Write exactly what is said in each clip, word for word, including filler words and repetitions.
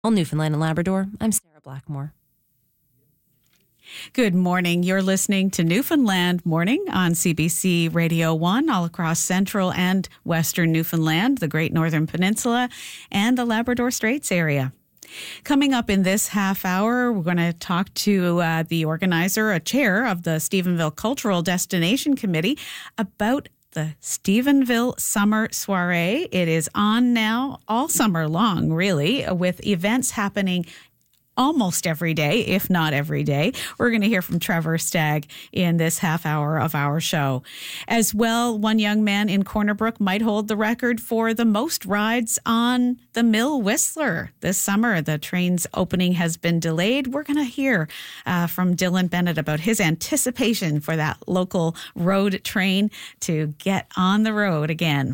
Newfoundland and Labrador, I'm Sarah Blackmore. Good morning. You're listening to Newfoundland Morning on C B C Radio one all across central and western Newfoundland, the Great Northern Peninsula, and the Labrador Straits area. Coming up in this half hour, we're going to talk to uh, the organizer, a chair of the Stephenville Cultural Destination Committee, about the Stephenville Summer Soiree. It is on now all summer long, really, with events happening almost every day, if not every day. We're going to hear from Trevor Stagg in this half hour of our show. As well, one young man in Corner Brook might hold the record for the most rides on the Mill Whistler this summer. The train's opening has been delayed. We're going to hear uh, from Dylan Bennett about his anticipation for that local road train to get on the road again.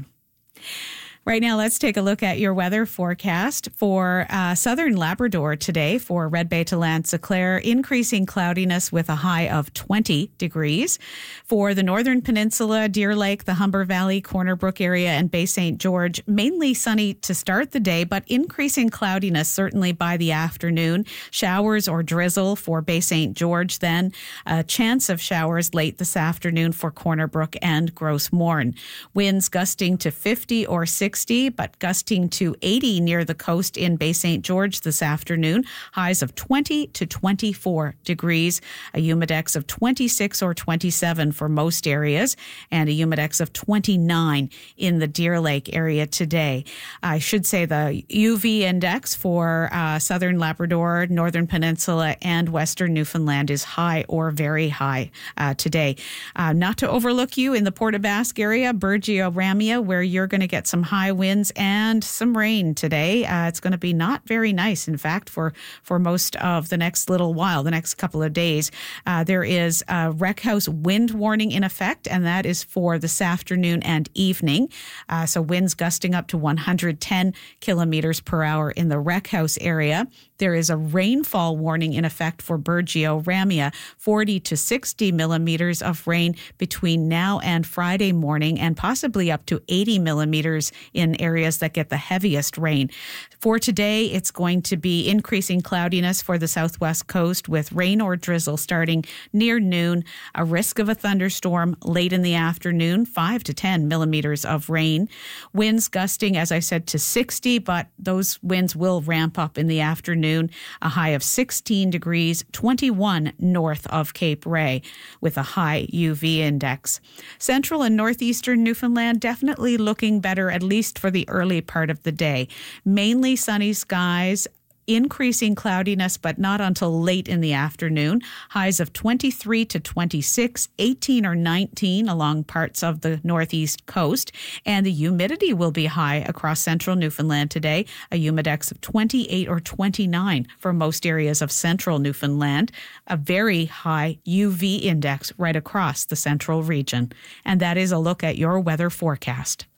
Right now, let's take a look at your weather forecast for uh, southern Labrador today for Red Bay to Lanse-Claire. Increasing cloudiness with a high of twenty degrees. For the northern peninsula, Deer Lake, the Humber Valley, Corner Brook area, and Bay Saint George, mainly sunny to start the day, but increasing cloudiness certainly by the afternoon. Showers or drizzle for Bay Saint George then. A chance of showers late this afternoon for Corner Brook and Gros Morne. Winds gusting to fifty or sixty, but gusting to eighty near the coast in Bay Saint George this afternoon. Highs of twenty to twenty-four degrees. A humidex of twenty-six or twenty-seven for most areas, and a humidex of twenty-nine in the Deer Lake area today. I should say the U V index for uh, southern Labrador, northern peninsula, and western Newfoundland is high or very high uh, today. Uh, not to overlook you in the Port aux Basques area, Burgeo Ramia, where you're going to get some high winds and some rain today. Uh, it's going to be not very nice, in fact, for, for most of the next little while, the next couple of days. Uh, there is a wreck house wind warning in effect, and that is for this afternoon and evening. Uh, so winds gusting up to one hundred ten kilometers per hour in the wreck house area. There is a rainfall warning in effect for Burgeo Ramia, forty to sixty millimeters of rain between now and Friday morning, and possibly up to eighty millimeters in areas that get the heaviest rain. For today, it's going to be increasing cloudiness for the southwest coast with rain or drizzle starting near noon, a risk of a thunderstorm late in the afternoon, five to ten millimeters of rain. Winds gusting, as I said, to sixty, but those winds will ramp up in the afternoon, a high of sixteen degrees, twenty-one north of Cape Ray with a high U V index. Central and northeastern Newfoundland definitely looking better, at least for the early part of the day. Mainly sunny skies, increasing cloudiness, but not until late in the afternoon. Highs of twenty-three to twenty-six, eighteen or nineteen along parts of the northeast coast. And the humidity will be high across central Newfoundland today, a humidex of twenty-eight or twenty-nine for most areas of central Newfoundland. A very high U V index right across the central region. And that is a look at your weather forecast.